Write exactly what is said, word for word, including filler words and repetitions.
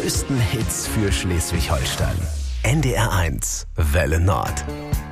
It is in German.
größten Hits für Schleswig-Holstein. N D R eins Welle Nord.